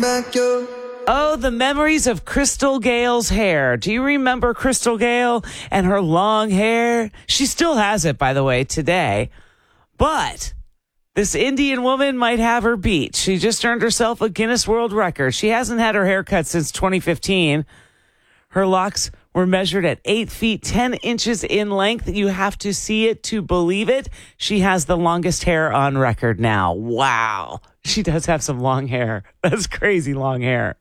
Oh, the memories of Crystal Gale's hair. Do you remember Crystal Gale and her long hair? She still has it, by the way, today. But this Indian woman might have her beat. She just earned herself a Guinness World Record. She hasn't had her hair cut since 2015. Her locks were measured at 8 feet, 10 inches in length. You have to see it to believe it. She has the longest hair on record now. Wow. She does have some long hair. That's crazy long hair.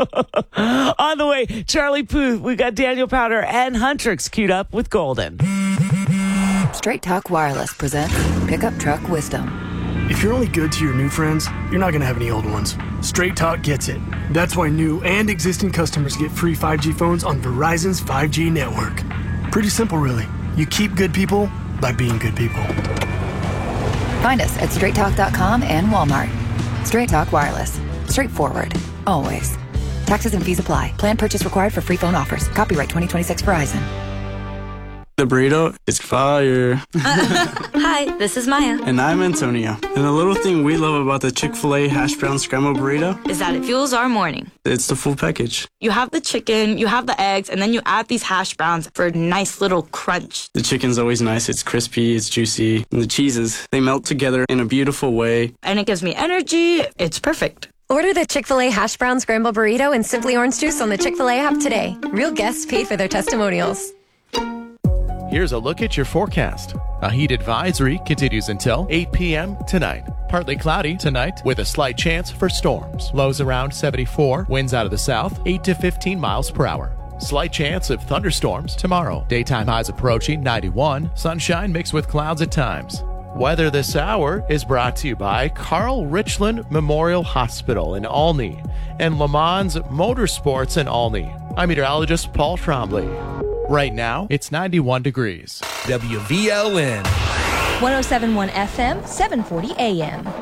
On the way, Charlie Puth, we got Daniel Powder and Huntrix queued up with Golden. Straight Talk Wireless presents Pickup Truck Wisdom. If you're only good to your new friends, you're not going to have any old ones. Straight Talk gets it. That's why new and existing customers get free 5G phones on Verizon's 5G network. Pretty simple, really. You keep good people by being good people. Find us at straighttalk.com and Walmart. Straight Talk Wireless. Straightforward. Always. Taxes and fees apply. Plan purchase required for free phone offers. Copyright 2026 Verizon. The burrito is fire. Hi, this is Maya. And I'm Antonio. And the little thing we love about the Chick-fil-A hash brown scrambled burrito is that it fuels our morning. It's the full package. You have the chicken, you have the eggs, and then you add these hash browns for a nice little crunch. The chicken's always nice. It's crispy, it's juicy. And the cheeses, they melt together in a beautiful way. And it gives me energy. It's perfect. Order the Chick-fil-A hash brown scrambled burrito and Simply Orange Juice on the Chick-fil-A app today. Real guests paid for their testimonials. Here's a look at your forecast. A heat advisory continues until 8 p.m. tonight. Partly cloudy tonight with a slight chance for storms. Lows around 74. Winds out of the south, 8 to 15 miles per hour. Slight chance of thunderstorms tomorrow. Daytime highs approaching 91. Sunshine mixed with clouds at times. Weather this hour is brought to you by Carl Richland Memorial Hospital in Olney and Le Mans Motorsports in Olney. I'm meteorologist Paul Trombley. Right now, it's 91 degrees. WVLN. 107.1 FM, 740 AM.